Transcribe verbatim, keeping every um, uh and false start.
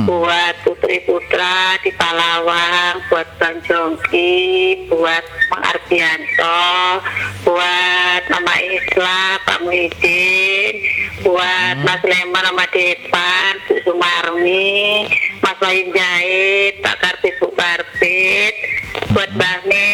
buat Putri Putra di Palawang, buat Bang Jongki, buat Bang Ardianto, buat Mama Isla, Pak Muhyiddin, buat Mas Leman sama Depan, Bu Sumarmi, Mas Wahyu Jahit, Pak Karbit, Bu Karbit, buat Mbak Mi,